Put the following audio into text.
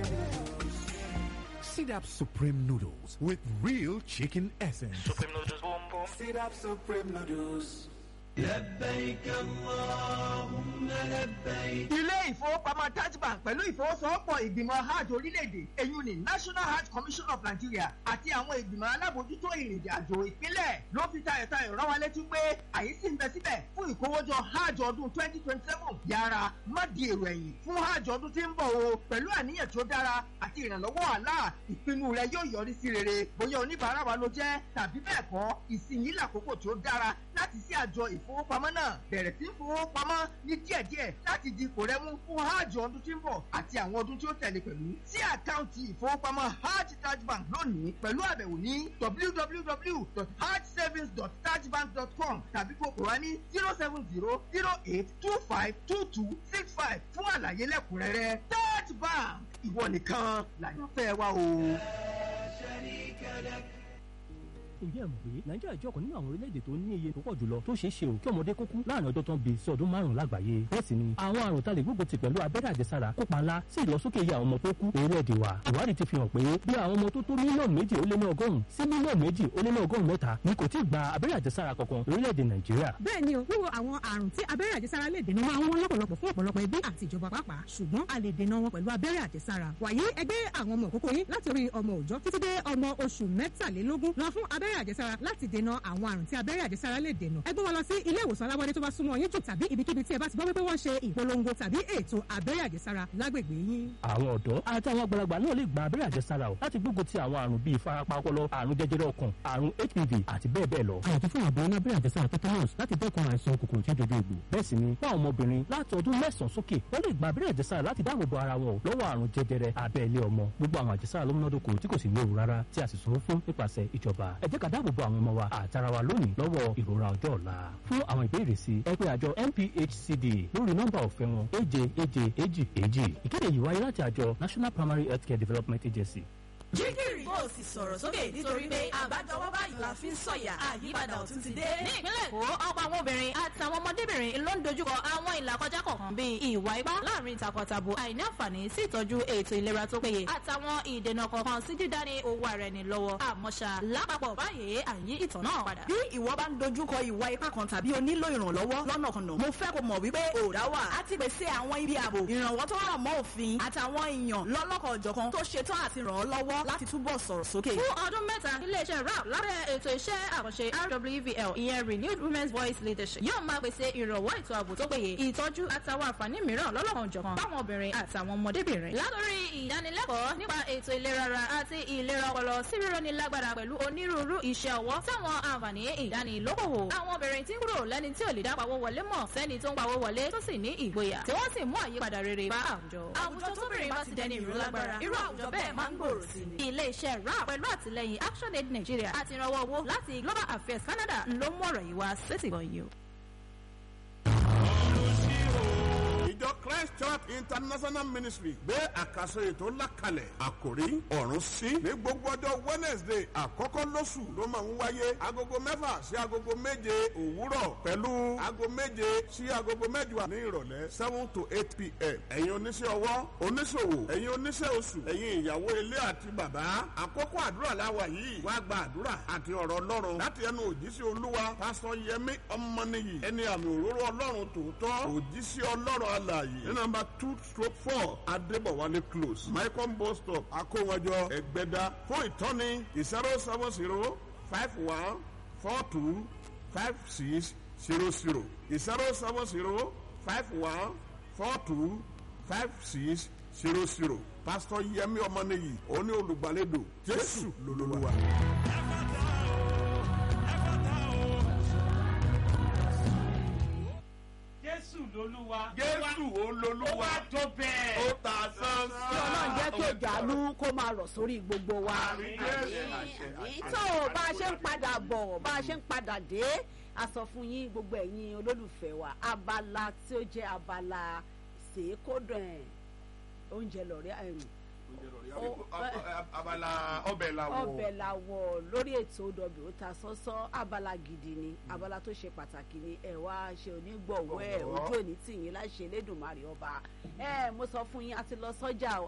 Sit Up Supreme Noodles with real chicken essence. Supreme Noodles, boom boom. Sit Up Supreme Noodles. لبيك اللهم لبيك. ilé ìfowópamọ́ Taj Bank pẹ̀lú ìfọwọ́sowọ́pọ̀ ìgbìmọ̀ hajj orílẹ̀-èdè èyun ní National Hajj Commission of Nigeria àti àwọn ìgbìmọ̀ alábòójútó ìrìnàjò àjò ìpínlẹ̀ ló fi tayọ̀tayọ̀ rán wa létí pé àyè sì ń bẹ síbẹ̀ fún ìkówójọ hajj ọdún 2027 yára má di èrò ẹ̀yìn fún hajj ọdún tí ń bọ̀ o pẹ̀lú àníyàn tó dára àti ìrànlọ́wọ́ Allah ìpinnu rẹ yóò yọrí sí rere bóyá oníbàárà wa ló jẹ́ tàbí bẹ́ẹ̀ kọ́ ìsinyìí làkókò tó dára láti sí àjọ ìfowópamọ́ náà bẹ̀rẹ̀ sí fowópamọ́ ní díẹ̀díẹ̀ láti di ipò rẹ mú fún hajj ọdún tí ń bọ̀ àti àwọn ọdún tí ó tẹ̀lé pẹ̀lú sí àkáǹtì ìfowópamọ́ hajj Taj Bank lónìí pẹ̀lú àbẹ̀wò ní www.hajjsavings.tajbank.com tàbí kó pè wá ní 07008252265 fún àlàyé lẹ́kùnrẹ́rẹ́ Taj Bank ìwọ nìkan làyànfẹ́ wa o. ǹjẹ́ ẹ mọ̀ pé nàìjíríà jẹ́ ọ̀kan nínú àwọn orílẹ̀-èdè tó ní iye tó pọ̀ jùlọ tó ṣeé ṣe o kí ọmọdé kó kú láàrin ọjọ́ tán bí sí ọdún 5 lágbàáyé bẹ́ẹ̀ sì ni àwọn àrùn tá lè gbógun ti pẹ̀lú abẹ́rẹ́ àjẹsára kópa ńlá sí ìlọsókè iye àwọn ọmọ tó kú orílẹ̀-èdè wa ìwádìí ti fi hàn pé bí àwọn ọmọ tó tó mílíọ̀nù 2.1 sí mílíọ̀nù 2.3 ni kò tí ì gba abẹ́rẹ́ àjẹsára kankan orílẹ̀-èdè nàìjíríà. bẹ́ẹ̀ ni o wíwo àwọn àrùn tí abẹ́rẹ́ àjẹsára lè dènà máa ń wọ́n lọ́pọ̀lọpọ̀ fún ọ̀pọ̀lọpọ̀ ẹbí àti ìjọba pàápàá ṣùgbọ́n a lè dènà wọn pẹ̀lú abẹ́rẹ́ àjẹsára wàyí ẹgbẹ́ àwọn ọmọ òkókó yín láti orí ọmọ òòjọ́ títí dé ọmọ oṣù 23 lọ fún abẹ́rẹ́ àjẹsára láti dènà àwọn àrùn tí abẹ́rẹ́ àjẹsára lè dènà ẹ gbé wọn lọ sí ilé ìwòsàn alábọ́dé tó bá súnmọ́ yín jù tàbí ibikíbi tí ẹ bá ti gbọ́ wípé wọ́n ṣe ìpolongo tàbí ètò abẹ́rẹ́ àjẹsára lágbègbè yín. àwọn ọ̀dọ́ àti àwọn àgbàlagbà náà lè gba abẹ́rẹ́ àjẹsára o láti gbógun ti àwọn àrùn bíi ìfarapa ọpọlọ àrùn jẹjẹrẹ ọkàn àrùn HPV àti bẹ́ẹ̀ bẹ́ẹ̀ lọ. àyàtọ̀ fún àbọ̀ ní abẹ́rẹ́ àjẹsára tetanus láti dẹ́kun àìsàn kòkòrò tí ó dojú egbò. bẹ́ẹ̀ sì ni fún àwọn ọmọbìnrin láti ọdún 9 sókè wọ́n lè gba abẹ́rẹ́ àjẹsára láti dáàbò bo ara wọn lọ́wọ́ àrùn jẹjẹrẹ abẹ́lé ọmọ gbogbo àwọn àjẹsára ló múnádóko tí kò sì léwu rárá tí a sì sanwó fún nípasẹ̀ ìjọba ẹ jẹ́ ká dáàbò bo àwọn ọmọ wa àtara wa lónìí lọ́wọ́ ìrora ọjọ́ ọ̀la fún àwọn ìbéèrè sí ẹ pè àjọ NPHCD lórí nọ́mbà ọ̀fẹ́ wọn 77722. ìkéde yìí wáyé láti àjọ National Primary Healthcare Development Agency. jígìrì bó o sì sọ̀rọ̀ sókè nítorí pé àbájọwọ́ báyìí la fi ń sọ̀yà àyípadà ọ̀tún ti dé. ní ìpínlẹ̀ Èkó ọ̀pọ̀ àwọn obìnrin àtàwọn ọmọdébìnrin ló ń dojúkọ àwọn ìlàkọjá kọ̀ọ̀kan bíi ìwà ipá láàrin takọtabo àìní àǹfààní sí ìtọ́jú ètò ìlera tó péye àtàwọn ìdènà kọ̀ọ̀kan sí dídání owó ara ẹni lọ́wọ́ àmọ́ṣá lápapọ̀ báyìí àyí ìtàn náà padà. bí ìwọ bá ń dojúkọ ìwà ipá kan tàbí o nílò ìrànlọ́wọ́ lọ́nàkọnà mo fẹ́ kó mọ̀ wípé òòrá wà á ti pèsè àwọn ibi ààbò ìrànwọ́ tó rọ̀ mọ́ òfin àtàwọn èèyàn lọ́lọ́kọ̀ọ́jọ̀kan tó ṣetán àti ràn ọ́ lọ́wọ́ láti túbọ̀ sọ̀rọ̀ sókè. fún ọdún mẹ́ta iléeṣẹ́ rap lábẹ́ ètò iṣẹ́ àkànṣe RWVL ìyẹn Renewed Women's Voice Leadership yóò máa pèsè ìrànwọ́ ètò ààbò tó péye ìtọ́jú àtàwọn àǹfààní mìíràn lọ́lọ́kan-ò-jọ̀kan fáwọn obìnrin àtàwọn ọmọdébìnrin. látòrí ìdánilẹ́kọ̀ọ́ nípa ètò ìlera ara àti ìlera ọpọlọ sí rírọ́ni lágbára pẹ̀lú onírúurú iṣẹ́ ọwọ́ táwọn àǹfààní ìdánilókòwò. àwọn obìnrin tí ń kúrò lẹ́ni tí ò lè dá pawó wọlé mọ̀ sẹ́ni tó ń pawó wọlé tó sì ní ìgboyà tí wọ́n sì mú àyípadà rere bá àwùjọ. àwùjọ tóbìnrin bá ti dẹni ìró lágbára irú àwùjọ bẹ́ẹ̀ máa ń gbòòrò sí ni. iléeṣẹ́ rap pẹ̀lú àtìlẹ́yìn ActionAid Nigeria àti ìrànwọ́ owó láti Global Affairs Canada ló mú ọ̀rọ̀ yìí wá sétìgbọ̀n yìí o. ìjọ Christ Church International Ministry gbé àkàsọ ètò ńlá kalẹ̀ àkòrí ọ̀run sí ní gbogbo ọjọ́ Wednesday àkọ́kọ́ lóṣù ló máa ń wáyé agogo 6 sí agogo 7 òwúrọ̀ pẹ̀lú ago 7 sí agogo 8 ní ìrọ̀lẹ́ 7 to 8 p.m. ẹ̀yin oníṣẹ́ ọwọ́ oníṣòwò ẹ̀yin oníṣẹ́ oṣù ẹ̀yin ìyàwó ilé àti bàbá àkókò àdúrà láwa yìí wá gba àdúrà àti ọ̀rọ̀ Ọlọ́run láti ẹnu òjíṣẹ́ Olúwa pásítọ̀ Yẹmí Ọmọnìyí ẹni àmì òróró Ọlọ́run tòótọ́ òjíṣẹ́ Ọlọ́run alààyè ní nọ́mbà 2/4 Adébọ̀wálé close Michael bus stop Akówọjọ Ẹgbẹ́dá fún ìtọ́ni 07051425600 07051425600 pásítọ̀ Yẹmí Ọmọnìyí òní olùgbàlejò Jésù lolúwa. Jésù lolúwa. Jésù ololúwa. ó wá tó bẹ́ẹ̀. ó ta sánsán. kí Ọlọ́run jẹ́ kí ìjàlú kó máa rọ̀ sórí gbogbo wa. tó bá a ṣe ń padà bọ̀ bá a ṣe ń padà dé a sọ fún yín gbogbo ẹ̀yin olólùfẹ́ wa abala tí ó jẹ́ abala ṣèkódùn oúnjẹ lọ́rẹ́ abala ọbẹ̀ làwọ̀ lórí ètò Odòbí ó ta sọ́sọ́ abala gidi ni abala tó ṣe pàtàkì ni ẹ wá ṣe onígbọ̀wọ́ ẹ̀ ojú òní tìyín láṣẹ Elédùmarè ọba mo sọ fún yín a ti lọ sọ́jà